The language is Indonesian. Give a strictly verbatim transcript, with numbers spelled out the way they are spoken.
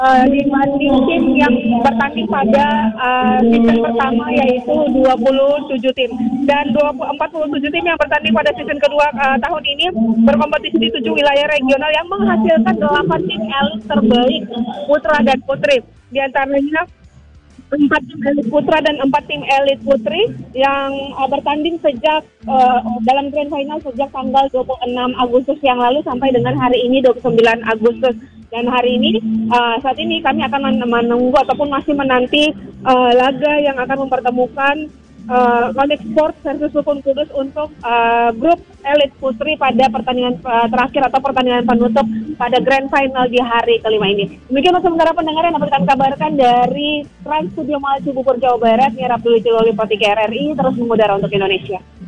uh, dibanding tim yang bertanding pada uh, season pertama, yaitu dua puluh tujuh tim, dan empat puluh tujuh tim yang bertanding pada season kedua uh, tahun ini berkompetisi di tujuh wilayah regional yang menghasilkan delapan tim elit terbaik putra dan putri. Di antaranya empat tim elit putra dan empat tim elit putri yang uh, bertanding sejak uh, dalam grand final sejak tanggal dua puluh enam Agustus yang lalu sampai dengan hari ini dua puluh sembilan Agustus. Dan hari ini, uh, saat ini kami akan menunggu ataupun masih menanti uh, laga yang akan mempertemukan uh, Connect Sport versus Sukun Kudus untuk uh, grup elit putri pada pertandingan uh, terakhir atau pertandingan penutup pada grand final di hari kelima ini. Demikian untuk sementara pendengar yang dapat kami kabarkan dari Trans Studio Mall Cibubur, Jawa Barat. Mira Abdul Jaloli, K R R I, terus mengudara untuk Indonesia.